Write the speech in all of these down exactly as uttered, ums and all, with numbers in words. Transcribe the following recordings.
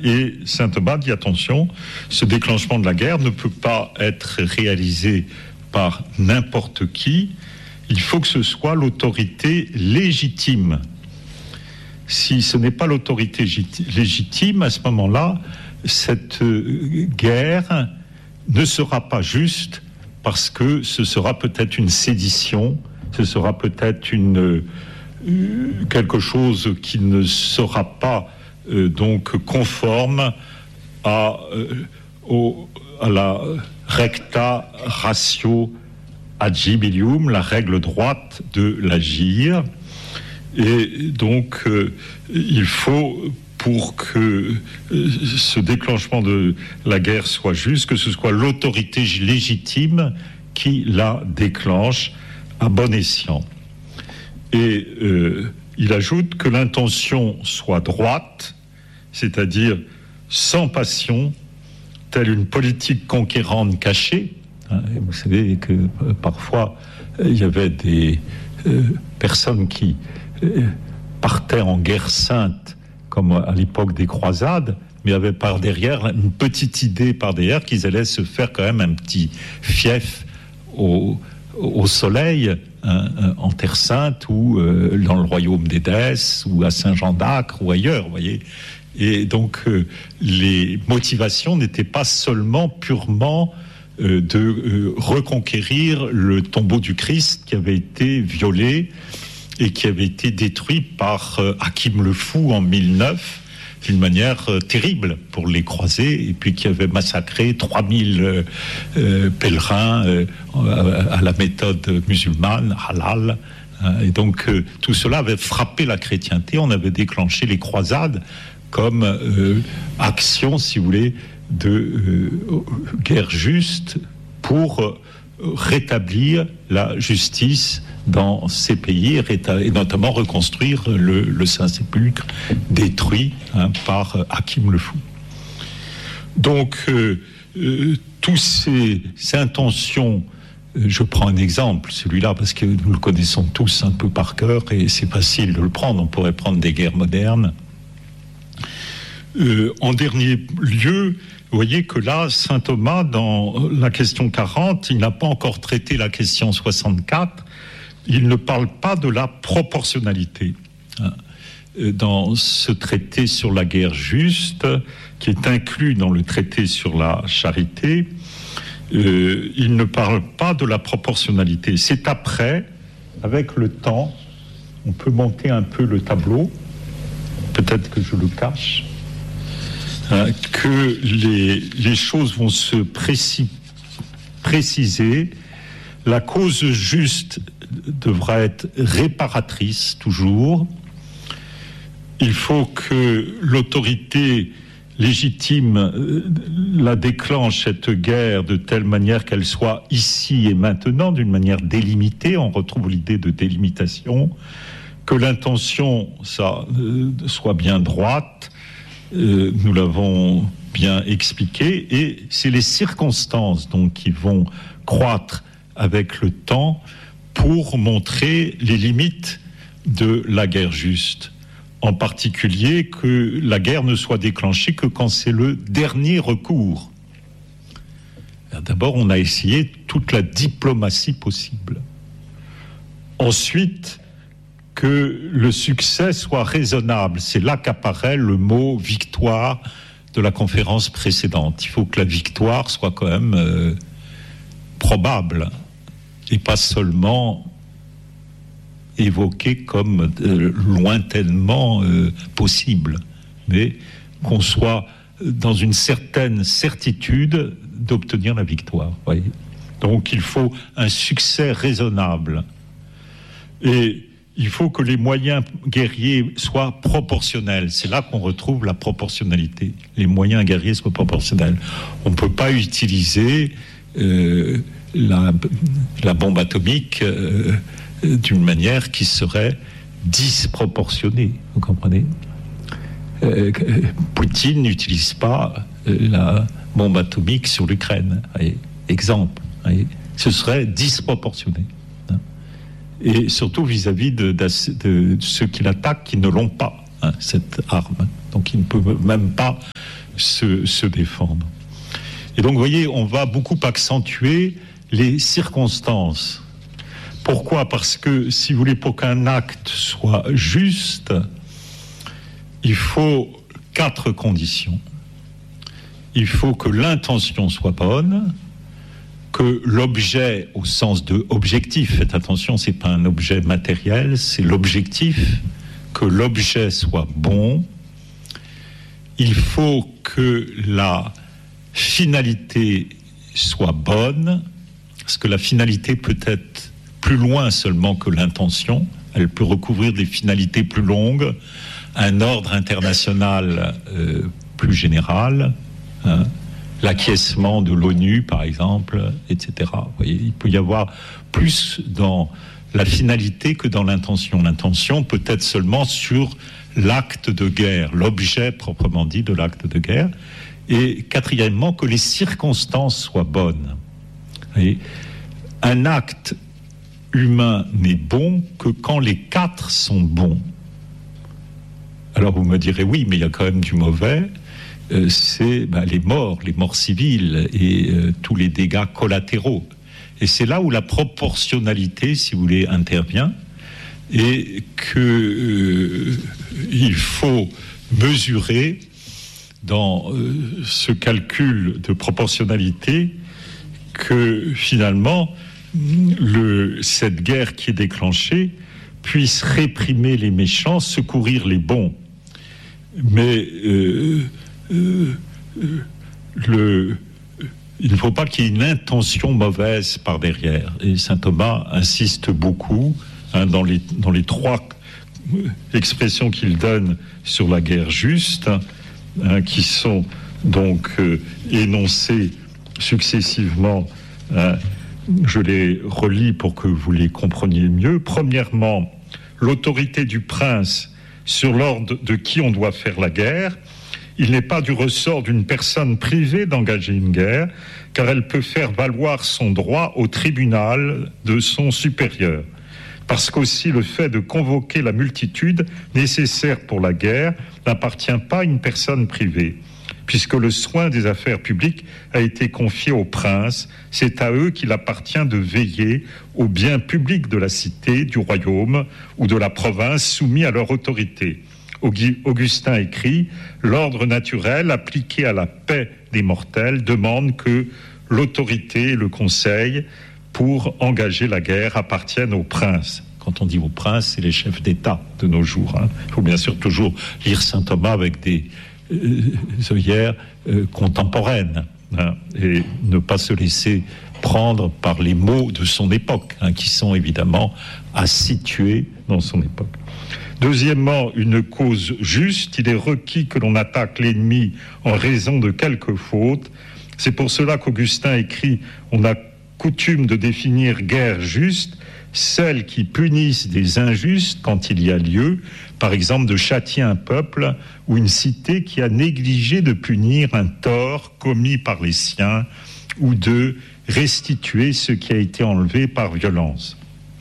Et saint Thomas dit attention, ce déclenchement de la guerre ne peut pas être réalisé par n'importe qui. Il faut que ce soit l'autorité légitime. Si ce n'est pas l'autorité légitime, à ce moment-là, cette guerre ne sera pas juste parce que ce sera peut-être une sédition, ce sera peut-être une, quelque chose qui ne sera pas euh, donc conforme à, euh, au, à la recta ratio agibilium, la règle droite de l'agir. Et donc, euh, il faut, pour que euh, ce déclenchement de la guerre soit juste, que ce soit l'autorité légitime qui la déclenche à bon escient. Et euh, il ajoute que l'intention soit droite, c'est-à-dire sans passion, telle une politique conquérante cachée. Vous savez que euh, parfois, euh, il y avait des euh, personnes qui euh, partaient en guerre sainte, comme à l'époque des croisades, mais avaient par derrière une petite idée par derrière qu'ils allaient se faire quand même un petit fief au, au soleil, hein, en Terre Sainte, ou euh, dans le royaume d'Édesse, ou à Saint-Jean d'Acre, ou ailleurs, vous voyez. Et donc, euh, les motivations n'étaient pas seulement purement euh, de euh, reconquérir le tombeau du Christ qui avait été violé et qui avait été détruit par euh, Hakim le Fou en mille neuf, d'une manière euh, terrible pour les croisés, et puis qui avait massacré trois mille euh, euh, pèlerins euh, à, à la méthode musulmane, halal. Hein, et donc, euh, tout cela avait frappé la chrétienté. On avait déclenché les croisades comme euh, action, si vous voulez, de euh, guerre juste pour euh, rétablir la justice dans ces pays et notamment reconstruire le, le Saint-Sépulcre détruit hein, par Hakim le Fou. Donc, euh, euh, toutes ces, ces intentions, euh, je prends un exemple, celui-là, parce que nous le connaissons tous un peu par cœur et c'est facile de le prendre, on pourrait prendre des guerres modernes. Euh, en dernier lieu, vous voyez que là, saint Thomas, dans la question quarante, il n'a pas encore traité la question soixante-quatre, il ne parle pas de la proportionnalité. Dans ce traité sur la guerre juste, qui est inclus dans le traité sur la charité, euh, il ne parle pas de la proportionnalité. C'est après, avec le temps, on peut monter un peu le tableau, peut-être que je le cache, hein, que les, les choses vont se précis, préciser. La cause juste devra être réparatrice toujours. Il faut que l'autorité légitime euh, la déclenche, cette guerre, de telle manière qu'elle soit ici et maintenant, d'une manière délimitée. On retrouve l'idée de délimitation. Que l'intention ça, euh, soit bien droite. Euh, nous l'avons bien expliqué. Et c'est les circonstances donc, qui vont croître avec le temps pour montrer les limites de la guerre juste. En particulier que la guerre ne soit déclenchée que quand c'est le dernier recours. D'abord, on a essayé toute la diplomatie possible. Ensuite, que le succès soit raisonnable. C'est là qu'apparaît le mot victoire de la conférence précédente. Il faut que la victoire soit quand même euh, probable et pas seulement évoqué comme euh, lointainement euh, possible, mais qu'on soit dans une certaine certitude d'obtenir la victoire. Voyez. Donc il faut un succès raisonnable. Et il faut que les moyens guerriers soient proportionnels. C'est là qu'on retrouve la proportionnalité. Les moyens guerriers soient proportionnels. On ne peut pas utiliser euh, la, la bombe atomique euh, d'une manière qui serait disproportionnée. Vous comprenez ? euh, Poutine n'utilise pas euh, la bombe atomique sur l'Ukraine. Voyez, exemple. Voyez, ce serait disproportionné. Hein, et surtout vis-à-vis de, de, de ceux qui l'attaquent, qui ne l'ont pas, hein, cette arme. Donc il ne peut même pas se, se défendre. Et donc, vous voyez, on va beaucoup accentuer les circonstances. Pourquoi ? Parce que, si vous voulez, pour qu'un acte soit juste, il faut quatre conditions. Il faut que l'intention soit bonne, que l'objet, au sens de objectif, faites attention, c'est pas un objet matériel, c'est l'objectif, que l'objet soit bon. Il faut que la finalité soit bonne, parce que la finalité peut être plus loin seulement que l'intention, elle peut recouvrir des finalités plus longues, un ordre international euh, plus général, hein, l'acquiescement de l'ONU, par exemple, et cetera. Vous voyez, il peut y avoir plus dans la finalité que dans l'intention. L'intention peut être seulement sur l'acte de guerre, l'objet proprement dit de l'acte de guerre. Et quatrièmement, que les circonstances soient bonnes. Vous voyez, un acte humain n'est bon que quand les quatre sont bons. Alors vous me direz, oui, mais il y a quand même du mauvais. Euh, c'est ben, les morts, les morts civiles et euh, tous les dégâts collatéraux. Et c'est là où la proportionnalité, si vous voulez, intervient et que euh, il faut mesurer dans euh, ce calcul de proportionnalité que finalement le, cette guerre qui est déclenchée puisse réprimer les méchants, secourir les bons. Mais euh, euh, euh, le, il ne faut pas qu'il y ait une intention mauvaise par derrière. Et saint Thomas insiste beaucoup hein, dans, les, dans les trois expressions qu'il donne sur la guerre juste, hein, qui sont donc euh, énoncées successivement. Hein, je les relis pour que vous les compreniez mieux. Premièrement, l'autorité du prince sur l'ordre de qui on doit faire la guerre. Il n'est pas du ressort d'une personne privée d'engager une guerre, car elle peut faire valoir son droit au tribunal de son supérieur. Parce qu'aussi le fait de convoquer la multitude nécessaire pour la guerre n'appartient pas à une personne privée. Puisque le soin des affaires publiques a été confié aux princes, c'est à eux qu'il appartient de veiller au bien public de la cité, du royaume ou de la province soumis à leur autorité. Augustin écrit « L'ordre naturel appliqué à la paix des mortels demande que l'autorité et le conseil pour engager la guerre appartiennent aux princes. » Quand on dit aux princes, c'est les chefs d'État de nos jours. Hein. Il faut bien sûr toujours lire saint Thomas avec des euh, œillères euh, contemporaines hein, et ne pas se laisser prendre par les mots de son époque, hein, qui sont évidemment à situer dans son époque. Deuxièmement, une cause juste. Il est requis que l'on attaque l'ennemi en raison de quelques fautes. C'est pour cela qu'Augustin écrit « On a coutume de définir guerre juste, celles qui punissent des injustes quand il y a lieu, par exemple de châtier un peuple ou une cité qui a négligé de punir un tort commis par les siens ou de restituer ce qui a été enlevé par violence. »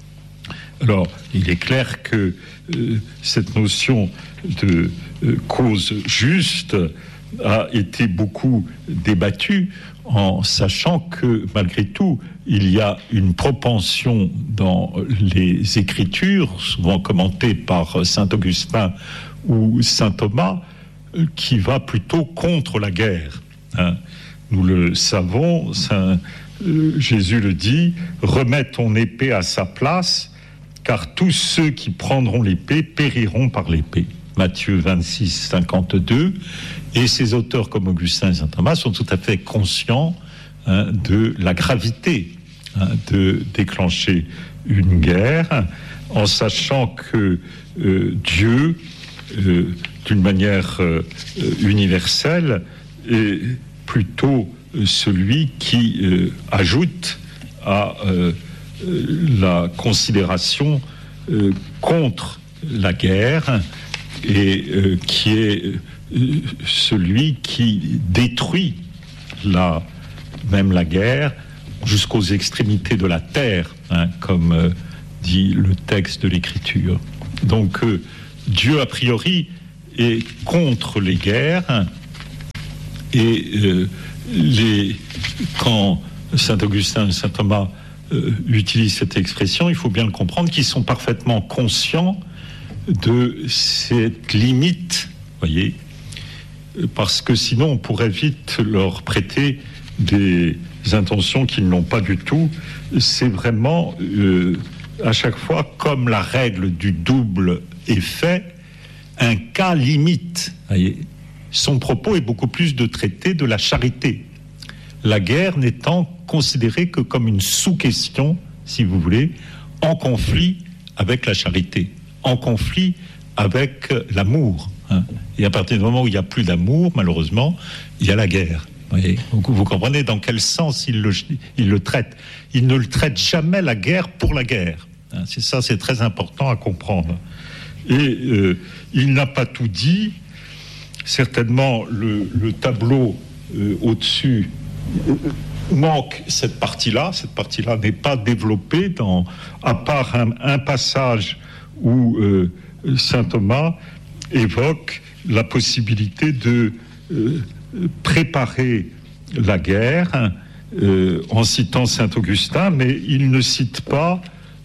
Alors, il est clair que euh, cette notion de euh, cause juste a été beaucoup débattue en sachant que, malgré tout, il y a une propension dans les Écritures, souvent commentées par saint Augustin ou saint Thomas, qui va plutôt contre la guerre. Hein. Nous le savons, saint, euh, Jésus le dit, « Remets ton épée à sa place, car tous ceux qui prendront l'épée périront par l'épée. » Matthieu vingt-six, cinquante-deux. Et ces auteurs comme Augustin et saint Thomas sont tout à fait conscients hein, de la gravité hein, de déclencher une guerre, en sachant que euh, Dieu, euh, d'une manière euh, universelle, est plutôt celui qui euh, ajoute à euh, la considération euh, contre la guerre et euh, qui est euh, celui qui détruit la, même la guerre jusqu'aux extrémités de la terre, hein, comme euh, dit le texte de l'Écriture. Donc euh, Dieu, a priori, est contre les guerres, Et euh, les, quand saint Augustin et saint Thomas euh, utilisent cette expression, il faut bien le comprendre, qu'ils sont parfaitement conscients de cette limite, voyez, parce que sinon on pourrait vite leur prêter des intentions qu'ils n'ont pas du tout. C'est vraiment euh, à chaque fois, comme la règle du double effet, un cas limite. Voyez, son propos est beaucoup plus de traiter de la charité, la guerre n'étant considérée que comme une sous-question, si vous voulez, en conflit avec la charité, en conflit avec l'amour. Hein. Et à partir du moment où il n'y a plus d'amour, malheureusement, il y a la guerre. Voyez. Donc vous comprenez dans quel sens il le, il le traite. Il ne le traite jamais la guerre pour la guerre. Hein. C'est ça, c'est très important à comprendre. Et euh, il n'a pas tout dit. Certainement, le, le tableau euh, au-dessus euh, manque cette partie-là. Cette partie-là n'est pas développée, dans, à part un, un passage où euh, saint Thomas évoque la possibilité de euh, préparer la guerre euh, en citant saint Augustin, mais il ne cite pas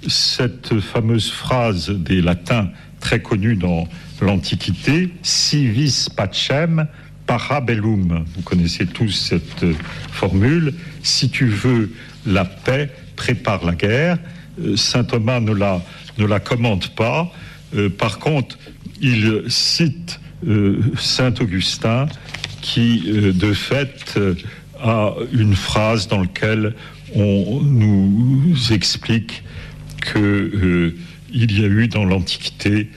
cette fameuse phrase des latins très connue dans l'Antiquité, si vis pacem para bellum. Vous connaissez tous cette formule. Si tu veux la paix, prépare la guerre. Saint Thomas ne la, ne la commente pas. Euh, par contre, il cite euh, saint Augustin qui, euh, de fait, euh, a une phrase dans laquelle on nous explique que euh, il y a eu dans l'Antiquité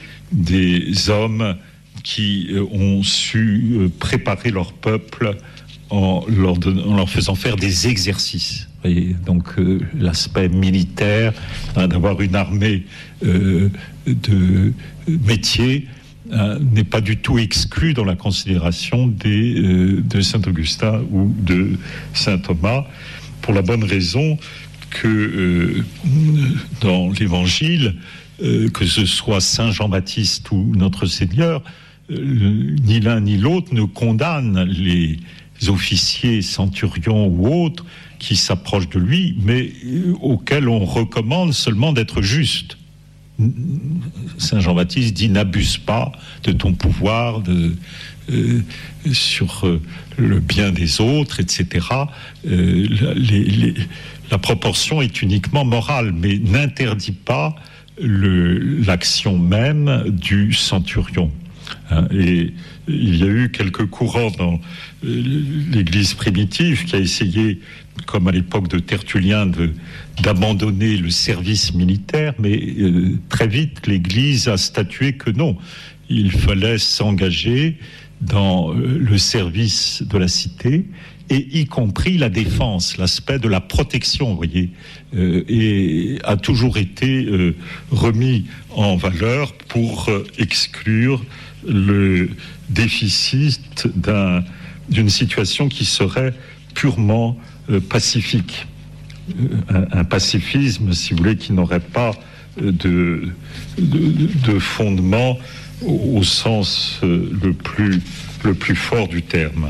des hommes qui ont su préparer leur peuple en leur, donnant, en leur faisant faire des exercices. Vous voyez, donc euh, l'aspect militaire, hein, d'avoir une armée euh, de métier, hein, n'est pas du tout exclu dans la considération des, euh, de saint Augustin ou de saint Thomas, pour la bonne raison que euh, dans l'Évangile, euh, que ce soit saint Jean-Baptiste ou notre Seigneur, euh, ni l'un ni l'autre ne condamnent les officiers, centurions ou autres qui s'approchent de lui, mais euh, auxquels on recommande seulement d'être juste. Saint Jean-Baptiste dit: n'abuse pas de ton pouvoir de, euh, sur euh, le bien des autres, et cetera. Euh, les, les, la proportion est uniquement morale, mais n'interdit pas le, l'action même du centurion. Hein, et il y a eu quelques courants dans l'Église primitive qui a essayé, comme à l'époque de Tertullien, de, d'abandonner le service militaire, mais euh, très vite l'Église a statué que non, il fallait s'engager dans euh, le service de la cité, et y compris la défense, l'aspect de la protection, vous voyez, euh, et a toujours été euh, remis en valeur pour euh, exclure le déficit d'un, d'une situation qui serait purement euh, pacifique. Euh, un, un pacifisme, si vous voulez, qui n'aurait pas euh, de, de, de fondement au, au sens euh, le plus, le plus fort du terme.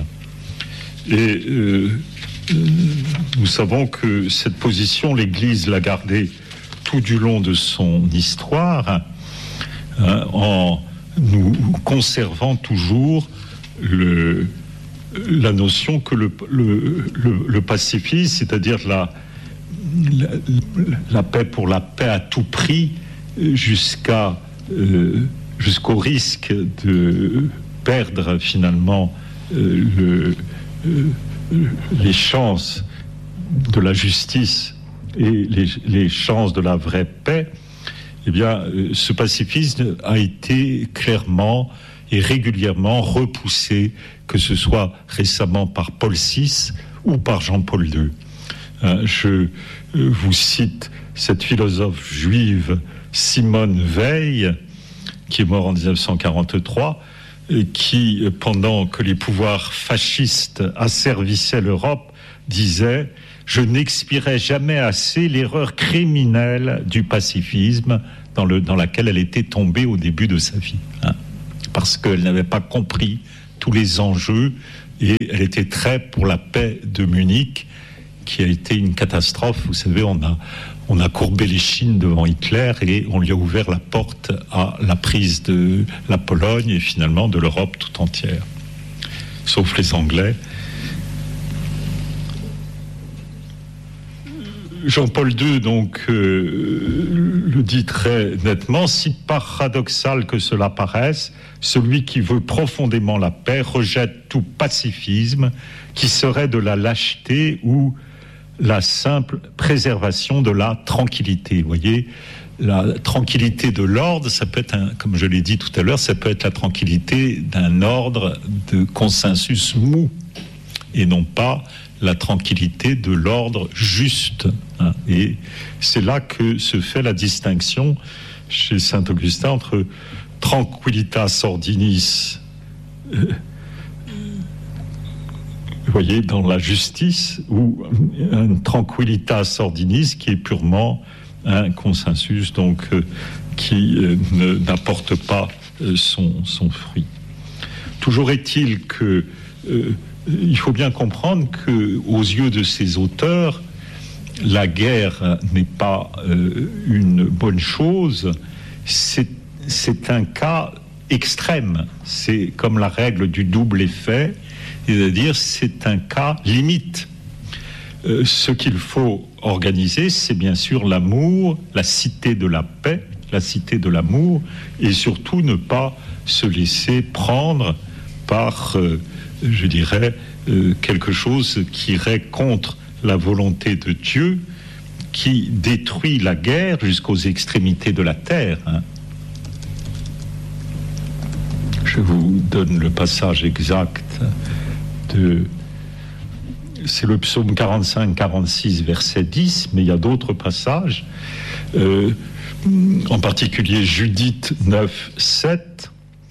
Et euh, euh, nous savons que cette position, l'Église l'a gardée tout du long de son histoire, hein, en nous conservant toujours le, la notion que le, le, le, le pacifisme, c'est-à-dire la, la, la paix pour la paix à tout prix, jusqu'à, euh, jusqu'au risque de perdre finalement euh, le, euh, les chances de la justice et les, les chances de la vraie paix, eh bien, ce pacifisme a été clairement et régulièrement repoussé, que ce soit récemment par Paul six ou par Jean-Paul deux. Euh, je vous cite cette philosophe juive Simone Veil, qui est morte en dix-neuf cent quarante-trois, qui, pendant que les pouvoirs fascistes asservissaient l'Europe, disait: je n'expierai jamais assez l'erreur criminelle du pacifisme dans, le, dans laquelle elle était tombée au début de sa vie. Hein, parce qu'elle n'avait pas compris tous les enjeux et elle était très pour la paix de Munich, qui a été une catastrophe. Vous savez, on a, on a courbé les chines devant Hitler et on lui a ouvert la porte à la prise de la Pologne et finalement de l'Europe tout entière, sauf les Anglais. Jean-Paul deux, donc, euh, le dit très nettement, si paradoxal que cela paraisse, celui qui veut profondément la paix rejette tout pacifisme qui serait de la lâcheté ou la simple préservation de la tranquillité. Vous voyez, la tranquillité de l'ordre, ça peut être, un, comme je l'ai dit tout à l'heure, ça peut être la tranquillité d'un ordre de consensus mou, et non pas la tranquillité de l'ordre juste. Hein. Et c'est là que se fait la distinction chez Saint-Augustin entre tranquillitas ordinis, euh, vous voyez, dans la justice, ou un tranquillitas ordinis qui est purement un consensus, donc euh, qui euh, ne, n'apporte pas euh, son, son fruit. Toujours est-il que euh, il faut bien comprendre que, aux yeux de ces auteurs, la guerre n'est pas euh, une bonne chose. C'est, c'est un cas extrême. C'est comme la règle du double effet, c'est-à-dire c'est un cas limite. Euh, ce qu'il faut organiser, c'est bien sûr l'amour, la cité de la paix, la cité de l'amour, et surtout ne pas se laisser prendre par euh, je dirais, euh, quelque chose qui irait contre la volonté de Dieu, qui détruit la guerre jusqu'aux extrémités de la terre. Hein. Je vous donne le passage exact de... C'est le psaume quarante-cinq quarante-six, verset dix, mais il y a d'autres passages, euh, en particulier Judith neuf sept,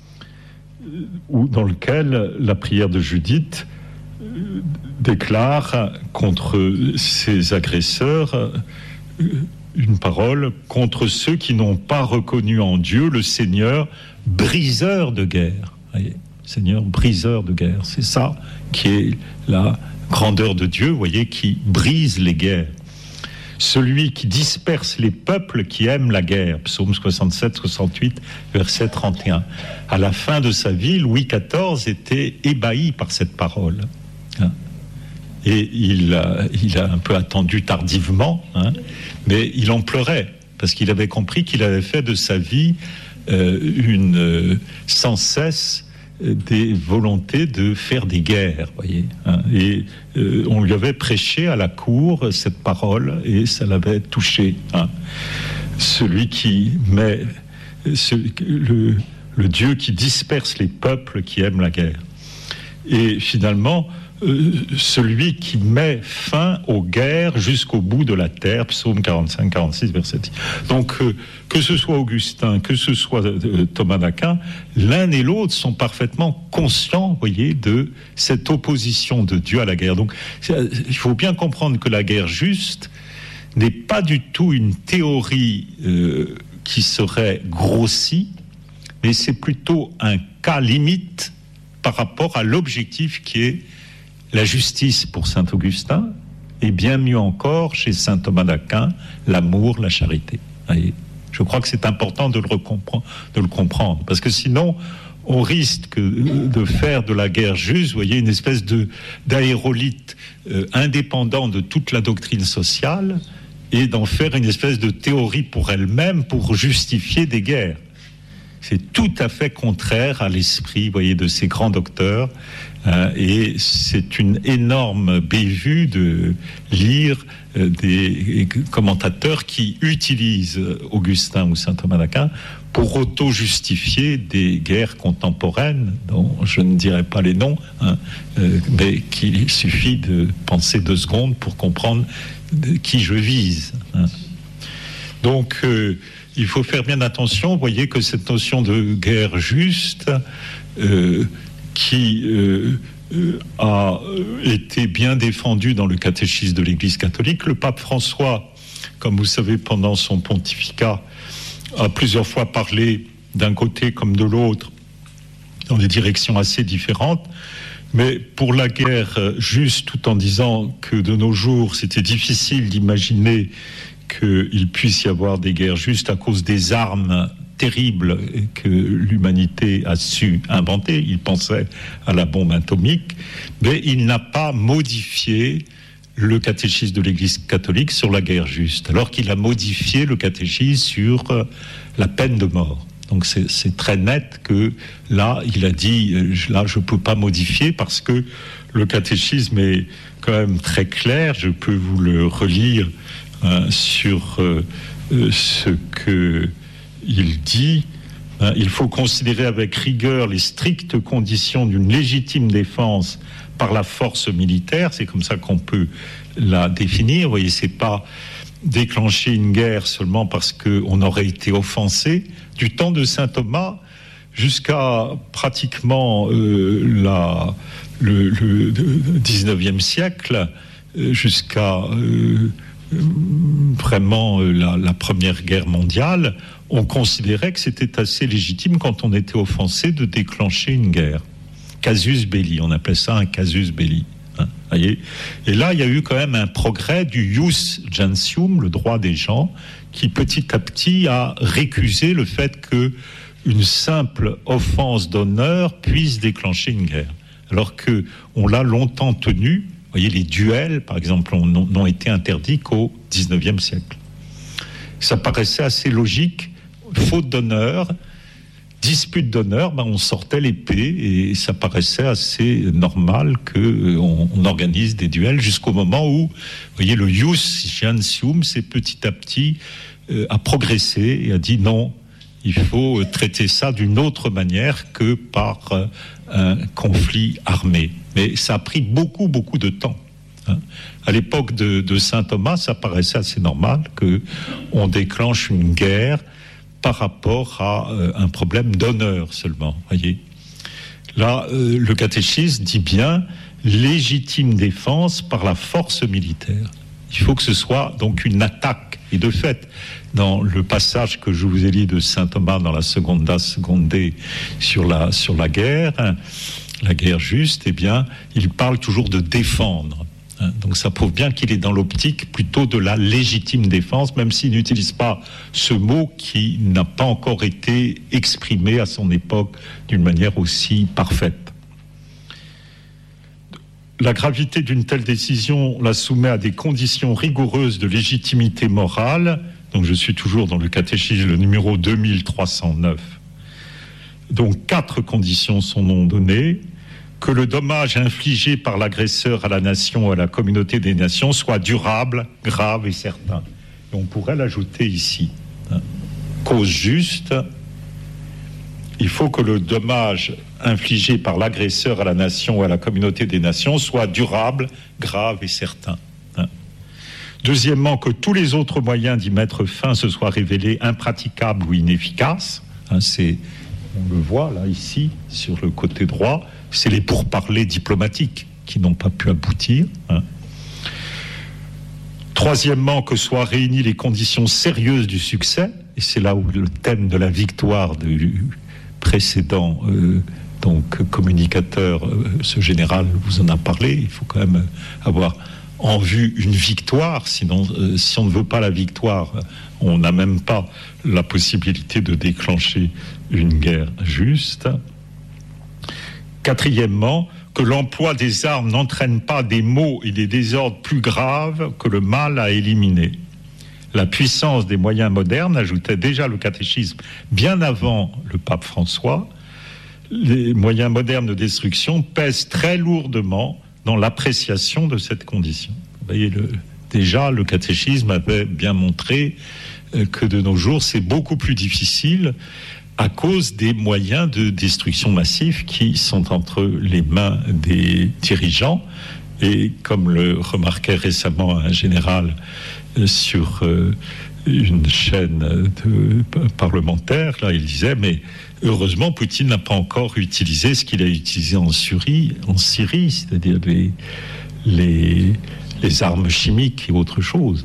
où, dans lequel la prière de Judith euh, déclare contre ses agresseurs euh, une parole contre ceux qui n'ont pas reconnu en Dieu le Seigneur briseur de guerre. Voyez, Seigneur briseur de guerre, c'est ça qui est la grandeur de Dieu, voyez, qui brise les guerres. Celui qui disperse les peuples qui aiment la guerre. Psaume soixante-sept soixante-huit, verset trente et un. À la fin de sa vie, Louis quatorze était ébahi par cette parole. Hein. Et il a, il a un peu attendu tardivement, hein, mais il en pleurait, parce qu'il avait compris qu'il avait fait de sa vie euh, une, euh, sans cesse des volontés de faire des guerres, voyez. Hein, et euh, on lui avait prêché à la cour cette parole et ça l'avait touché. Hein. Celui qui met ce, le, le Dieu qui disperse les peuples qui aiment la guerre. Et finalement, euh, celui qui met fin aux guerres jusqu'au bout de la terre, psaume quarante-cinq quarante-six, verset dix. Donc, euh, que ce soit Augustin, que ce soit euh, Thomas d'Aquin, l'un et l'autre sont parfaitement conscients, vous voyez, de cette opposition de Dieu à la guerre. Donc, il faut bien comprendre que la guerre juste n'est pas du tout une théorie euh, qui serait grossie, mais c'est plutôt un cas limite par rapport à l'objectif qui est la justice pour saint Augustin, et bien mieux encore chez saint Thomas d'Aquin, l'amour, la charité. Voyez, je crois que c'est important de le, de le comprendre, parce que sinon, on risque de faire de la guerre juste, vous voyez, une espèce de, d'aérolite euh, indépendant de toute la doctrine sociale, et d'en faire une espèce de théorie pour elle-même pour justifier des guerres. C'est tout à fait contraire à l'esprit, vous voyez, de ces grands docteurs. Euh, et c'est une énorme bévue de lire euh, des commentateurs qui utilisent Augustin ou saint Thomas d'Aquin pour auto-justifier des guerres contemporaines, dont je ne dirai pas les noms, hein, euh, mais qu'il suffit de penser deux secondes pour comprendre de qui je vise. Hein. Donc, euh, il faut faire bien attention. Vous voyez que cette notion de guerre juste, euh, qui euh, euh, a été bien défendue dans le catéchisme de l'Église catholique, le pape François, comme vous savez, pendant son pontificat, a plusieurs fois parlé d'un côté comme de l'autre, dans des directions assez différentes, Mais pour la guerre juste, tout en disant que de nos jours, c'était difficile d'imaginer qu'il puisse y avoir des guerres justes à cause des armes terribles que l'humanité a su inventer. Il pensait à la bombe atomique, mais il n'a pas modifié le catéchisme de l'Église catholique sur la guerre juste, alors qu'il a modifié le catéchisme sur la peine de mort. Donc c'est, c'est très net que là, il a dit, là, je ne peux pas modifier parce que le catéchisme est quand même très clair. Je peux vous le relire hein, sur euh, ce qu'il dit. Hein, il faut considérer avec rigueur les strictes conditions d'une légitime défense par la force militaire. C'est comme ça qu'on peut la définir. Vous voyez, c'est pas déclencher une guerre seulement parce qu'on aurait été offensé. Du temps de saint Thomas jusqu'à pratiquement euh, la, le, le dix-neuvième siècle, jusqu'à euh, vraiment la, la Première Guerre mondiale, on considérait que c'était assez légitime quand on était offensé de déclencher une guerre. Casus belli, on appelait ça un casus belli. Hein, voyez. Et là, il y a eu quand même un progrès du ius gentium, le droit des gens, qui petit à petit a récusé le fait que une simple offense d'honneur puisse déclencher une guerre. Alors que on l'a longtemps tenu. Vous voyez, les duels, par exemple, n'ont été interdits qu'au dix-neuvième siècle. Ça paraissait assez logique. Faute d'honneur, dispute d'honneur, ben on sortait l'épée et ça paraissait assez normal qu'on on organise des duels jusqu'au moment où, vous voyez, le ius gentium, c'est petit à petit euh, a progressé et a dit non, il faut traiter ça d'une autre manière que par euh, un conflit armé. Mais ça a pris beaucoup, beaucoup de temps. Hein. À l'époque de, de saint Thomas, ça paraissait assez normal qu'on déclenche une guerre par rapport à euh, un problème d'honneur seulement, voyez. Là, euh, le catéchisme dit bien légitime défense par la force militaire. Il faut que ce soit donc une attaque. Et de fait, dans le passage que je vous ai lu de saint Thomas dans la Seconda Secundae sur la sur la guerre, hein, la guerre juste, eh bien, il parle toujours de défendre. Donc ça prouve bien qu'il est dans l'optique plutôt de la légitime défense, même s'il n'utilise pas ce mot qui n'a pas encore été exprimé à son époque d'une manière aussi parfaite. La gravité d'une telle décision la soumet à des conditions rigoureuses de légitimité morale. Donc je suis toujours dans le catéchisme, le numéro deux mille trois cent neuf. Donc quatre conditions sont non données. Que le dommage infligé par l'agresseur à la nation ou à la communauté des nations soit durable, grave et certain. Et on pourrait l'ajouter ici. Hein. Cause juste, il faut que le dommage infligé par l'agresseur à la nation ou à la communauté des nations soit durable, grave et certain. Hein. Deuxièmement, que tous les autres moyens d'y mettre fin se soient révélés impraticables ou inefficaces. Hein, c'est, on le voit là, ici, sur le côté droit. C'est les pourparlers diplomatiques qui n'ont pas pu aboutir. Hein. Troisièmement, que soient réunies les conditions sérieuses du succès, et c'est là où le thème de la victoire du précédent euh, donc communicateur, euh, ce général vous en a parlé. Il faut quand même avoir en vue une victoire, sinon euh, si on ne veut pas la victoire, on n'a même pas la possibilité de déclencher une guerre juste. Quatrièmement, que l'emploi des armes n'entraîne pas des maux et des désordres plus graves que le mal à éliminer. La puissance des moyens modernes, ajoutait déjà le catéchisme bien avant le pape François, les moyens modernes de destruction pèsent très lourdement dans l'appréciation de cette condition. Vous voyez, le, déjà le catéchisme avait bien montré que de nos jours c'est beaucoup plus difficile à cause des moyens de destruction massive qui sont entre les mains des dirigeants. Et comme le remarquait récemment un général sur une chaîne de parlementaire, là, il disait, mais heureusement, Poutine n'a pas encore utilisé ce qu'il a utilisé en Syrie, en Syrie, c'est-à-dire les, les, les armes chimiques et autre chose.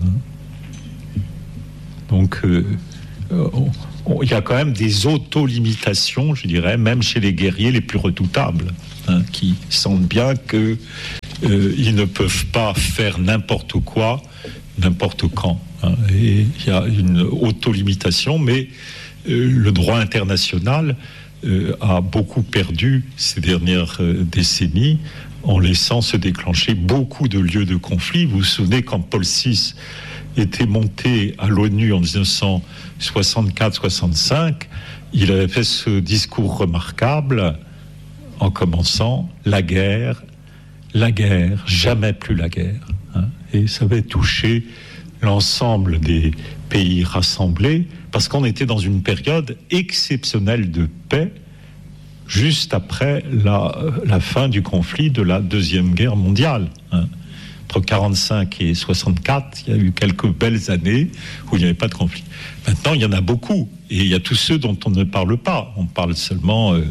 Donc, euh, on, il y a quand même des auto-limitations, je dirais, même chez les guerriers les plus redoutables. hein, qui sentent bien qu'ils euh, ne peuvent pas faire n'importe quoi, n'importe quand. Hein. Et il y a une auto-limitation, mais euh, le droit international euh, a beaucoup perdu ces dernières euh, décennies en laissant se déclencher beaucoup de lieux de conflit. Vous vous souvenez quand Paul six était monté à l'ONU en dix-neuf cent soixante-quatre soixante-cinq, il avait fait ce discours remarquable en commençant « la guerre, la guerre, jamais plus la guerre hein ». Et ça avait touché l'ensemble des pays rassemblés parce qu'on était dans une période exceptionnelle de paix juste après la, la fin du conflit de la Deuxième Guerre mondiale. Hein. Entre quarante-cinq et soixante-quatre, il y a eu quelques belles années où il n'y avait pas de conflit. Maintenant, il y en a beaucoup. Et il y a tous ceux dont on ne parle pas. On parle seulement euh,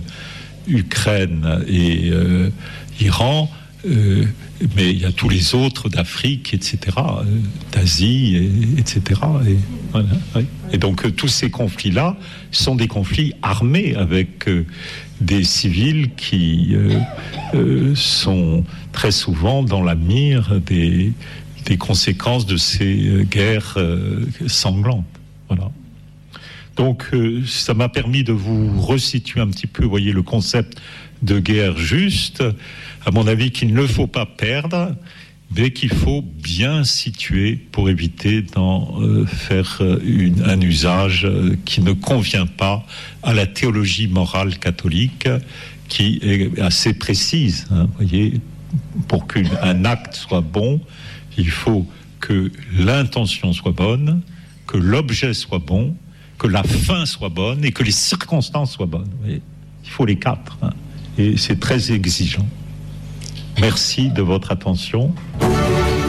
Ukraine et euh, Iran, euh, mais il y a tous les autres d'Afrique, et cetera, euh, d'Asie, et, etc. Et, voilà, oui. Et donc, euh, tous ces conflits-là sont des conflits armés avec euh, des civils qui euh, euh, sont très souvent dans la mire des, des conséquences de ces euh, guerres euh, sanglantes. Voilà. Donc, euh, ça m'a permis de vous resituer un petit peu, vous voyez, le concept de guerre juste, à mon avis, qu'il ne faut pas perdre, mais qu'il faut bien situer pour éviter d'en euh, faire une, un usage qui ne convient pas à la théologie morale catholique, qui est assez précise. Hein, vous voyez, pour qu'un acte soit bon, il faut que l'intention soit bonne, que l'objet soit bon, que la fin soit bonne et que les circonstances soient bonnes. Vous voyez, il faut les quatre. Hein, et c'est très exigeant. Merci de votre attention.